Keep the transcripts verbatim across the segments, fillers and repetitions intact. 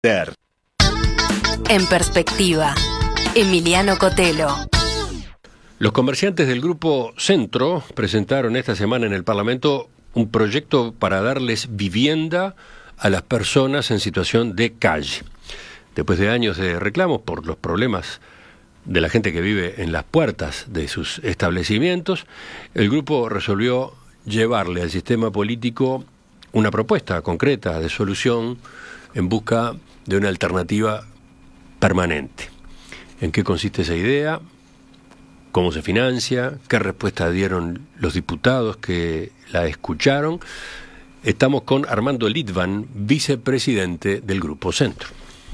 En perspectiva, Emiliano Cotelo. Los comerciantes del Grupo Centro presentaron esta semana en el Parlamento un proyecto para darles vivienda a las personas en situación de calle. Después de años de reclamos por los problemas de la gente que vive en las puertas de sus establecimientos, el grupo resolvió llevarle al sistema político una propuesta concreta de solución en busca de una alternativa permanente. ¿En qué consiste esa idea? ¿Cómo se financia? ¿Qué respuesta dieron los diputados que la escucharon? Estamos con Armando Litvan, vicepresidente del Grupo Centro.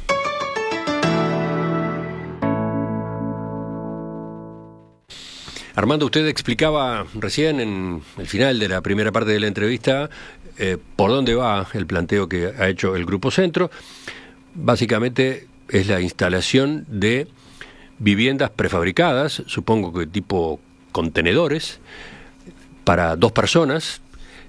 Armando, usted explicaba recién en el final de la primera parte de la entrevista eh, por dónde va el planteo que ha hecho el Grupo Centro. Básicamente es la instalación de viviendas prefabricadas, supongo que tipo contenedores, para dos personas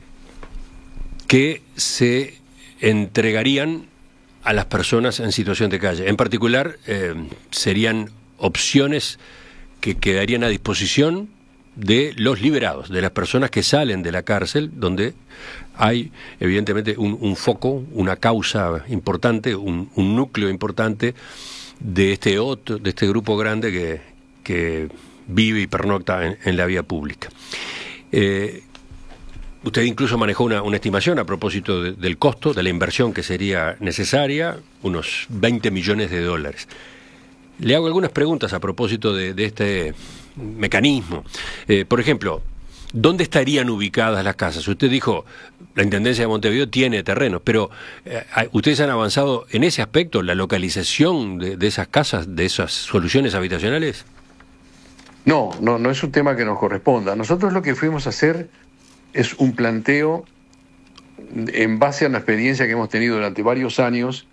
que se entregarían a las personas en situación de calle. En particular, eh, serían opciones que quedarían a disposición de los liberados, de las personas que salen de la cárcel, donde hay evidentemente un, un foco, una causa importante, un, un núcleo importante de este otro, de este grupo grande que, que vive y pernocta en, en la vía pública. Eh, usted incluso manejó una, una estimación a propósito de, del costo, de la inversión que sería necesaria, unos veinte millones de dólares. Le hago algunas preguntas a propósito de, de este mecanismo. Eh, por ejemplo, ¿dónde estarían ubicadas las casas? Usted dijo, la Intendencia de Montevideo tiene terrenos, pero eh, ¿ustedes han avanzado en ese aspecto, la localización de, de esas casas, de esas soluciones habitacionales? No, no, no es un tema que nos corresponda. Nosotros lo que fuimos a hacer es un planteo en base a la experiencia que hemos tenido durante varios años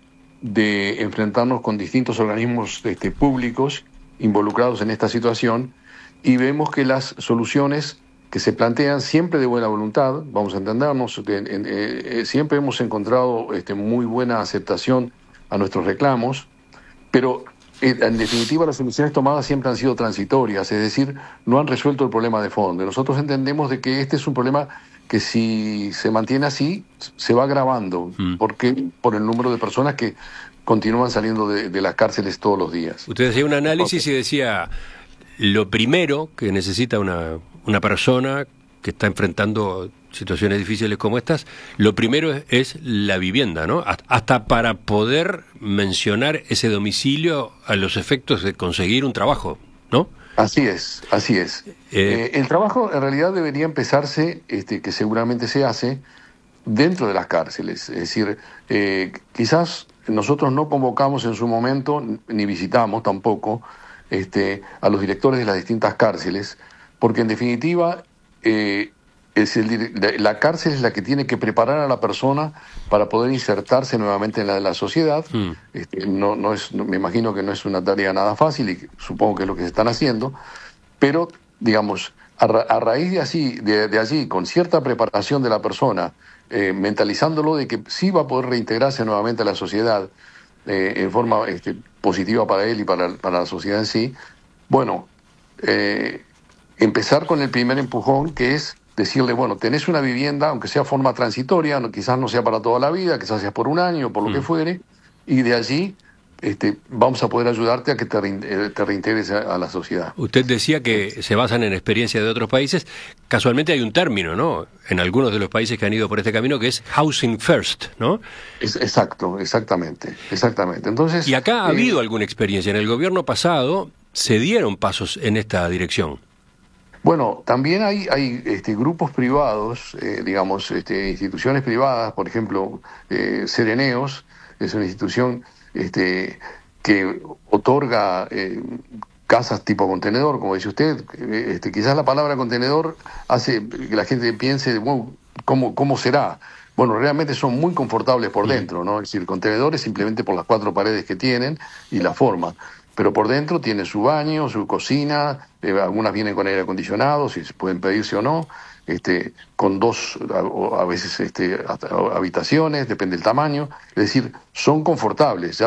de enfrentarnos con distintos organismos este, públicos involucrados en esta situación, y vemos que las soluciones que se plantean siempre de buena voluntad, vamos a entendernos, en, en, eh, siempre hemos encontrado este, muy buena aceptación a nuestros reclamos, pero eh, en definitiva las soluciones tomadas siempre han sido transitorias, es decir, no han resuelto el problema de fondo. Nosotros entendemos de que este es un problema que si se mantiene así, se va agravando, mm. porque por el número de personas que continúan saliendo de, de las cárceles todos los días. Usted hacía un análisis y decía, lo primero que necesita una, una persona que está enfrentando situaciones difíciles como estas, lo primero es, es la vivienda, ¿no? Hasta para poder mencionar ese domicilio a los efectos de conseguir un trabajo, ¿no? Así es, así es. Eh, eh, el trabajo en realidad debería empezarse, este, que seguramente se hace, dentro de las cárceles. Es decir, eh, quizás nosotros no convocamos en su momento, ni visitamos tampoco, este, a los directores de las distintas cárceles, porque en definitiva eh, es el, la cárcel es la que tiene que preparar a la persona para poder insertarse nuevamente en la, la sociedad. Mm. Este, no, no es, no, me imagino que no es una tarea nada fácil, y supongo que es lo que se están haciendo, pero digamos, a, ra, a raíz de, así, de, de allí, con cierta preparación de la persona, eh, mentalizándolo de que sí va a poder reintegrarse nuevamente a la sociedad eh, en forma este, positiva para él y para, para la sociedad en sí, bueno, eh, empezar con el primer empujón, que es decirle, bueno, tenés una vivienda, aunque sea forma transitoria, no, quizás no sea para toda la vida, quizás sea por un año, por lo mm. que fuere, y de allí este, vamos a poder ayudarte a que te, rein- te reintegres a, a la sociedad. Usted decía que se basan en experiencia de otros países. Casualmente hay un término, ¿no?, en algunos de los países que han ido por este camino, que es housing first, ¿no? Es, exacto, exactamente, exactamente. Entonces, y acá ha eh, habido alguna experiencia. En el gobierno pasado se dieron pasos en esta dirección. Bueno, también hay, hay este, grupos privados, eh, digamos, este, instituciones privadas, por ejemplo, eh, Sereneos, es una institución este, que otorga eh, casas tipo contenedor, como dice usted. Este, quizás la palabra contenedor hace que la gente piense, wow, ¿cómo, cómo será? Bueno, realmente son muy confortables por dentro, ¿no? Es decir, contenedores simplemente por las cuatro paredes que tienen y la forma. Pero por dentro tiene su baño, su cocina, eh, algunas vienen con aire acondicionado, si se pueden pedirse o no, este, con dos, a, a veces este, habitaciones, depende del tamaño, es decir, son confortables. Ya